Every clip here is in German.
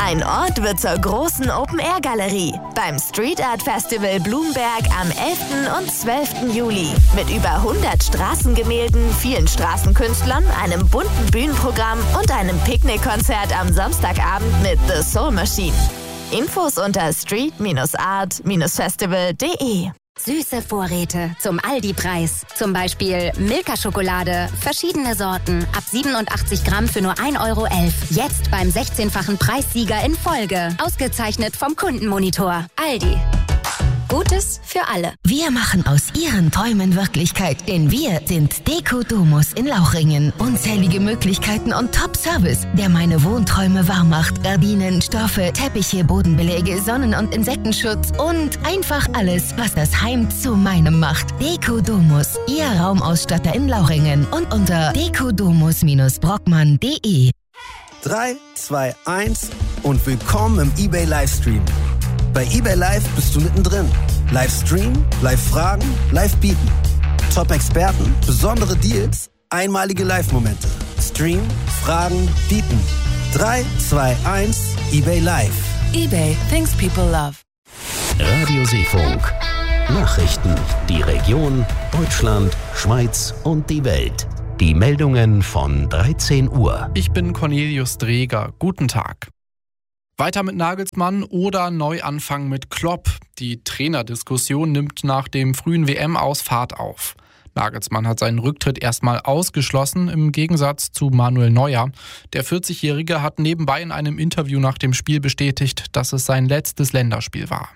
Ein Ort wird zur großen Open-Air-Galerie beim Street Art Festival Blumberg am 11. und 12. Juli. Mit über 100 Straßengemälden, vielen Straßenkünstlern, einem bunten Bühnenprogramm und einem Picknickkonzert am Samstagabend mit The Soul Machine. Infos unter street-art-festival.de. Süße Vorräte zum Aldi-Preis. Zum Beispiel Milka-Schokolade, verschiedene Sorten, ab 87 Gramm für nur 1,11 Euro. Jetzt beim 16-fachen Preissieger in Folge. Ausgezeichnet vom Kundenmonitor. Aldi. Gutes für alle. Wir machen aus Ihren Träumen Wirklichkeit, denn wir sind Deko Domus in Lauchringen. Unzählige Möglichkeiten und Top-Service, der meine Wohnträume wahr macht. Gardinen, Stoffe, Teppiche, Bodenbeläge, Sonnen- und Insektenschutz und einfach alles, was das Heim zu meinem macht. Deko Domus, Ihr Raumausstatter in Lauchringen und unter dekodomus-brockmann.de. 3, 2, 1 und willkommen im eBay Livestream. Bei eBay Live bist du mittendrin. Livestream, Live-Fragen, Live-Bieten. Top-Experten, besondere Deals, einmalige Live-Momente. Stream, Fragen, Bieten. 3, 2, 1, eBay Live. eBay, things people love. Radio Seefunk. Nachrichten, die Region, Deutschland, Schweiz und die Welt. Die Meldungen von 13 Uhr. Ich bin Cornelius Dreger. Guten Tag. Weiter mit Nagelsmann oder Neuanfang mit Klopp. Die Trainerdiskussion nimmt nach dem frühen WM-Aus Fahrt auf. Nagelsmann hat seinen Rücktritt erstmal ausgeschlossen, im Gegensatz zu Manuel Neuer. Der 40-Jährige hat nebenbei in einem Interview nach dem Spiel bestätigt, dass es sein letztes Länderspiel war.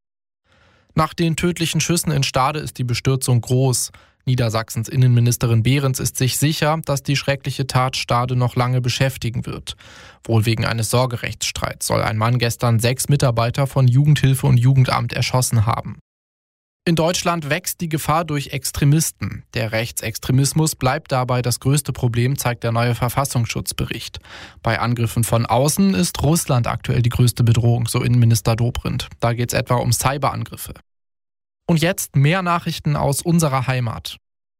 Nach den tödlichen Schüssen in Stade ist die Bestürzung groß. Niedersachsens Innenministerin Behrens ist sich sicher, dass die schreckliche Tat Stade noch lange beschäftigen wird. Wohl wegen eines Sorgerechtsstreits soll ein Mann gestern 6 Mitarbeiter von Jugendhilfe und Jugendamt erschossen haben. In Deutschland wächst die Gefahr durch Extremisten. Der Rechtsextremismus bleibt dabei das größte Problem, zeigt der neue Verfassungsschutzbericht. Bei Angriffen von außen ist Russland aktuell die größte Bedrohung, so Innenminister Dobrindt. Da geht es etwa um Cyberangriffe. Und jetzt mehr Nachrichten aus unserer Heimat.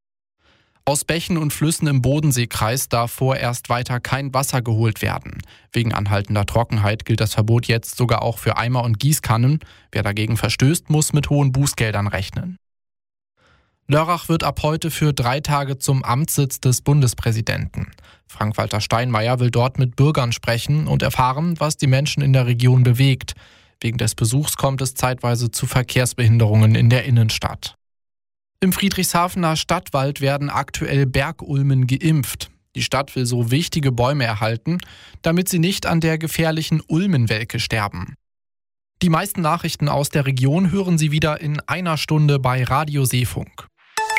Aus Bächen und Flüssen im Bodenseekreis darf vorerst weiter kein Wasser geholt werden. Wegen anhaltender Trockenheit gilt das Verbot jetzt sogar auch für Eimer und Gießkannen. Wer dagegen verstößt, muss mit hohen Bußgeldern rechnen. Lörrach wird ab heute für 3 Tage zum Amtssitz des Bundespräsidenten. Frank-Walter Steinmeier will dort mit Bürgern sprechen und erfahren, was die Menschen in der Region bewegt. Wegen des Besuchs kommt es zeitweise zu Verkehrsbehinderungen in der Innenstadt. Im Friedrichshafener Stadtwald werden aktuell Bergulmen geimpft. Die Stadt will so wichtige Bäume erhalten, damit sie nicht an der gefährlichen Ulmenwelke sterben. Die meisten Nachrichten aus der Region hören Sie wieder in einer Stunde bei Radio Seefunk.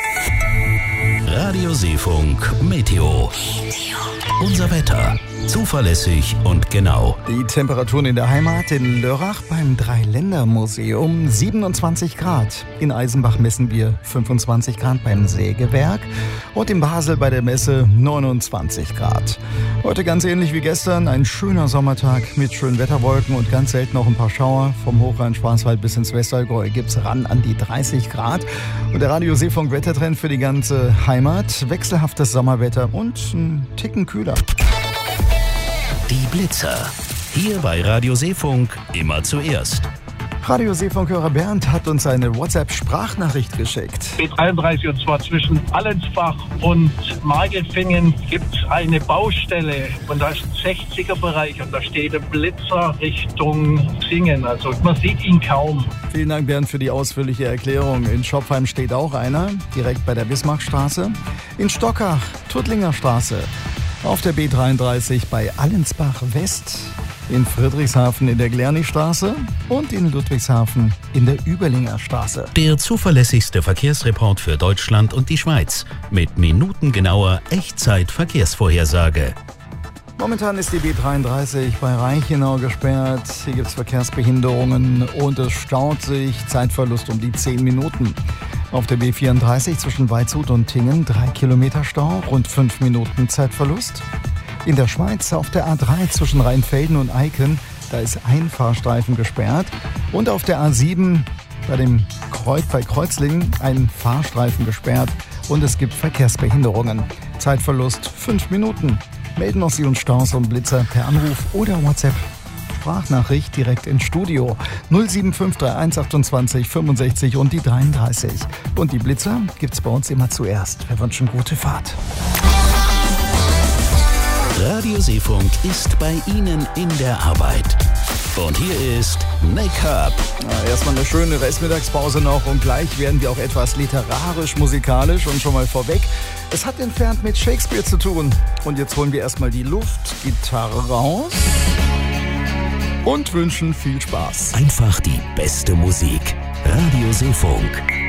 Radio Seefunk Meteo. Unser Wetter. Zuverlässig und genau. Die Temperaturen in der Heimat in Lörrach beim Dreiländermuseum 27 Grad. In Eisenbach messen wir 25 Grad beim Sägewerk und in Basel bei der Messe 29 Grad. Heute ganz ähnlich wie gestern, ein schöner Sommertag mit schönen Wetterwolken und ganz selten noch ein paar Schauer. Vom Hochrhein-Schwarzwald bis ins Westallgäu gibt's ran an die 30 Grad. Und der Radio Seefunk Wettertrend für die ganze Heimat. Wechselhaftes Sommerwetter und ein Ticken kühler. Die Blitzer. Hier bei Radio Seefunk immer zuerst. Radio Seefunk-Hörer Bernd hat uns eine WhatsApp-Sprachnachricht geschickt. B33 und zwar zwischen Allensbach und Margelfingen gibt es eine Baustelle und da ist ein 60er-Bereich und da steht ein Blitzer Richtung Singen. Also man sieht ihn kaum. Vielen Dank, Bernd, für die ausführliche Erklärung. In Schopfheim steht auch einer, direkt bei der Bismarckstraße. In Stockach, Tuttlinger Straße. Auf der B33 bei Allensbach West, in Friedrichshafen in der Glernigstraße und in Ludwigshafen in der Überlinger Straße. Der zuverlässigste Verkehrsreport für Deutschland und die Schweiz mit minutengenauer Echtzeit-Verkehrsvorhersage. Momentan ist die B33 bei Reichenau gesperrt. Hier gibt es Verkehrsbehinderungen und es staut sich. Zeitverlust um die 10 Minuten. Auf der B34 zwischen Waldshut und Tingen 3 Kilometer Stau, rund 5 Minuten Zeitverlust. In der Schweiz auf der A3 zwischen Rheinfelden und Eiken, da ist ein Fahrstreifen gesperrt. Und auf der A7 bei Kreuzlingen ein Fahrstreifen gesperrt und es gibt Verkehrsbehinderungen. Zeitverlust 5 Minuten. Melden auch Sie uns Staus und Blitzer per Anruf oder WhatsApp Sprachnachricht direkt ins Studio. 07531 28 65 und die 33. Und die Blitzer gibt's bei uns immer zuerst. Wir wünschen gute Fahrt. Radio Seefunk ist bei Ihnen in der Arbeit. Und hier ist Make-up. Erstmal eine schöne Restmittagspause noch und gleich werden wir auch etwas literarisch-musikalisch und schon mal vorweg. Es hat entfernt mit Shakespeare zu tun. Und jetzt holen wir erstmal die Luftgitarre raus und wünschen viel Spaß. Einfach die beste Musik. Radio Seefunk.